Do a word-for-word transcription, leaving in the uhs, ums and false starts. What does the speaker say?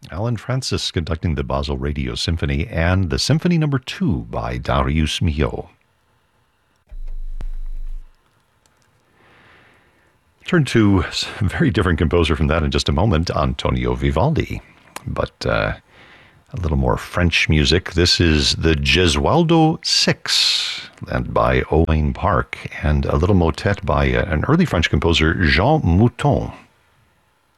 Alan Francis conducting the Basel Radio Symphony and the Symphony Number Two by Darius Milhaud. Turn to a very different composer from that in just a moment, Antonio Vivaldi. But uh, a little more French music. This is the Gesualdo Six, led by Owain Park, and a little motet by uh, an early French composer, Jean Mouton.